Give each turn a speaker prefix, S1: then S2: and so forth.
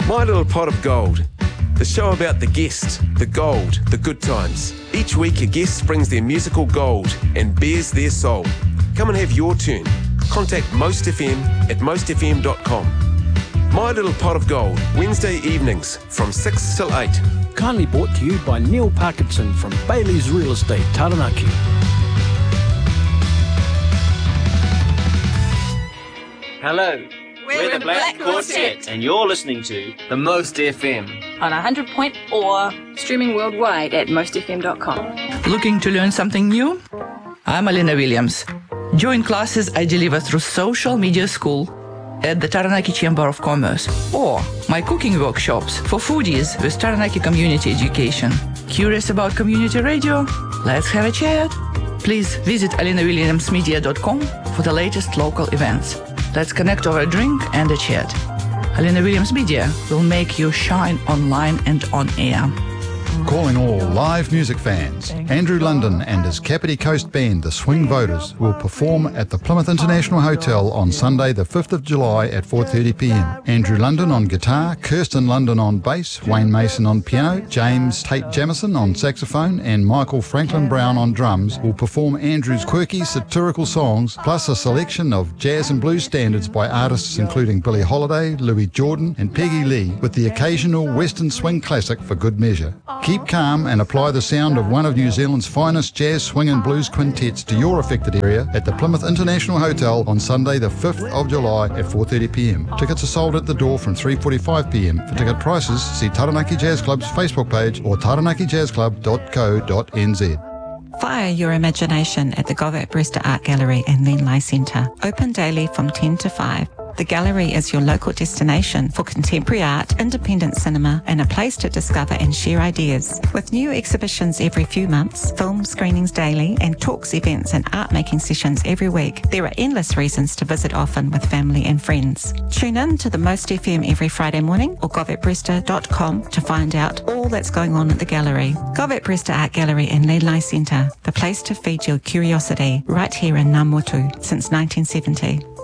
S1: My Little Pot of Gold, the show about the guest, the gold, the good times. Each week a guest brings their musical gold and bears their soul. Come and have your turn. Contact Most FM at mostfm.com. My Little Pot of Gold, Wednesday evenings from 6 till 8.
S2: Kindly brought to you by Neil Parkinson from Bailey's Real Estate, Taranaki.
S3: Hello, we're the Black Quartet, and you're listening to The Most FM.
S4: On 100.4, streaming worldwide at mostfm.com.
S5: Looking to learn something new? I'm Alina Williams. Join classes I deliver through Social Media School at the Taranaki Chamber of Commerce, or my cooking workshops for foodies with Taranaki Community Education. Curious about community radio? Let's have a chat. Please visit alinawilliamsmedia.com for the latest local events. Let's connect over a drink and a chat. Alina Williams Media will make you shine online and on air.
S6: Calling all live music fans, Andrew London and his Kapiti Coast band, the Swing Voters, will perform at the Plymouth International Hotel on Sunday the 5th of July at 4:30pm. Andrew London on guitar, Kirsten London on bass, Wayne Mason on piano, James Tate Jamison on saxophone and Michael Franklin Brown on drums will perform Andrew's quirky satirical songs plus a selection of jazz and blues standards by artists including Billie Holiday, Louis Jordan and Peggy Lee, with the occasional Western swing classic for good measure. Keep calm and apply the sound of one of New Zealand's finest jazz, swing and blues quintets to your affected area at the Plymouth International Hotel on Sunday the 5th of July at 4:30pm. Tickets are sold at the door from 3:45pm. For ticket prices, see Taranaki Jazz Club's Facebook page or taranakijazzclub.co.nz.
S7: Fire your imagination at the Govett Brewster Art Gallery and Lenlai Centre. Open daily from 10 to 5. The gallery is your local destination for contemporary art, independent cinema, and a place to discover and share ideas. With new exhibitions every few months, film screenings daily, and talks, events, and art-making sessions every week, there are endless reasons to visit often with family and friends. Tune in to the Most FM every Friday morning or govettbrewster.com to find out all that's going on at the gallery. Govett Brewster Art Gallery and Lenlai Centre, the place to feed your curiosity, right here in Ngā Motu since 1970.